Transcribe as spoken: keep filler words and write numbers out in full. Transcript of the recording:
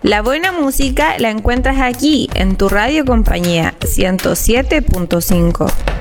La buena música la encuentras aquí, en tu radio compañía ciento siete punto cinco.